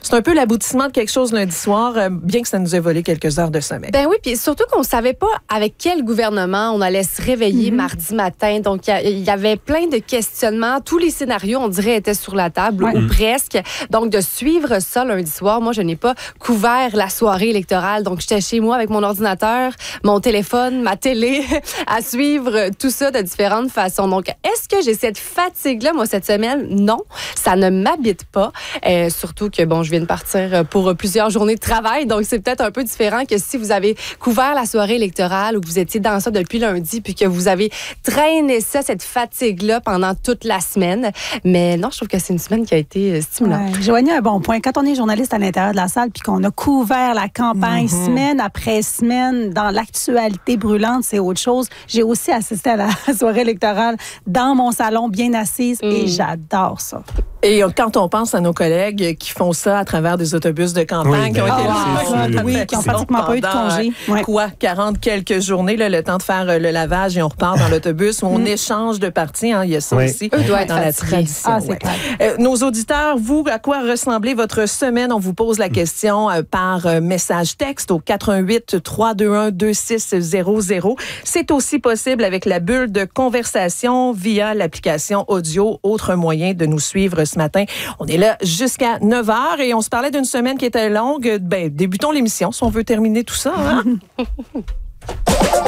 c'est un peu l'aboutissement de quelque chose lundi soir, bien que ça nous ait volé quelques heures de sommeil. Ben oui, puis surtout qu'on savait pas avec quel gouvernement on allait se réveiller mardi matin. Donc, il y avait plein de questionnements. Tous les scénarios, on dirait, étaient sur la table, ou presque. Donc, de suivre ça lundi soir, moi, je n'ai pas couvert la soirée électorale. Donc, j'étais chez moi avec mon ordinateur, mon téléphone, ma télé, à suivre tout ça de différentes façons. Donc, est-ce que j'ai cette fatigue-là, moi, cette semaine? Non, ça ne m'habite pas. Surtout que, bon, je viens de partir pour plusieurs journées de travail. Donc, c'est peut-être un peu différent que si vous avez couvert la soirée électorale ou que vous étiez dans ça depuis lundi puis que vous avez traîné ça, cette fatigue-là, pendant toute la semaine. Mais non, je trouve que c'est une semaine qui a été stimulante. Ouais. Joanie a un bon point. Quand on est journaliste à l'intérieur de la salle puis qu'on a couvert la campagne semaine après semaine dans l'actualité brûlante, c'est autre chose. J'ai aussi assisté à la soirée électorale dans mon salon, bien assise, et j'adore ça. Et quand on pense à nos collègues qui font ça à travers des autobus de campagne, qui ont été là, qui n'ont pratiquement pas eu de congé. Quoi, 40 quelques journées, là, le temps de faire le lavage et on repart dans l'autobus où on échange de parties. Hein, il y a ça aussi dans la tradition. Ah, c'est clair. Nos auditeurs, vous, à quoi ressemblait votre semaine? On vous pose la question par message texte au 88 321 2600. C'est aussi possible avec la bulle de conversation via l'application audio, autre moyen de nous suivre ce matin. On est là jusqu'à 9h et on se parlait d'une semaine qui était longue. Ben, débutons l'émission si on veut terminer tout ça. Hein?